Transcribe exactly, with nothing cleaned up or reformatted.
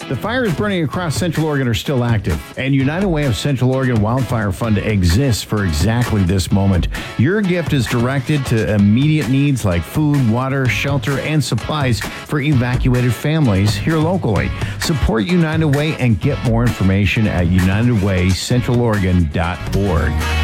The fires burning across Central Oregon are still active, and United Way of Central Oregon Wildfire Fund exists for exactly this moment. Your gift is directed to immediate needs like food, water, shelter, and supplies for evacuated families here locally. Support United Way and get more information at united way central oregon dot org.